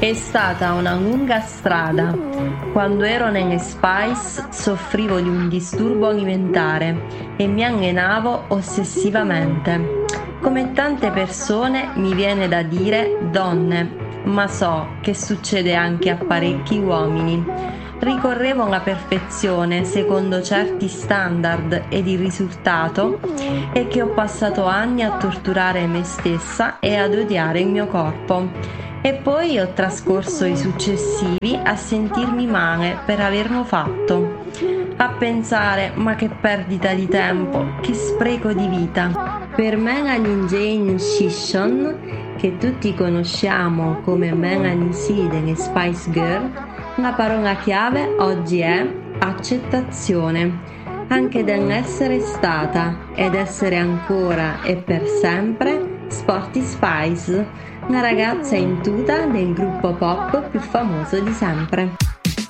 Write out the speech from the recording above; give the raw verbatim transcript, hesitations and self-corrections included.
È stata una lunga strada. Quando ero nelle Spice soffrivo di un disturbo alimentare e mi allenavo ossessivamente. Come tante persone mi viene da dire donne, ma so che succede anche a parecchi uomini. Ricorrevo alla perfezione secondo certi standard ed il risultato è che ho passato anni a torturare me stessa e ad odiare il mio corpo. E poi ho trascorso i successivi a sentirmi male per averlo fatto, a pensare ma che perdita di tempo, che spreco di vita. Per Melanie Jane Shishon, che tutti conosciamo come Melanie C delle Spice Girl, la parola chiave oggi è accettazione, anche dell'essere stata ed essere ancora e per sempre Sporty Spice, la ragazza in tuta del gruppo pop più famoso di sempre.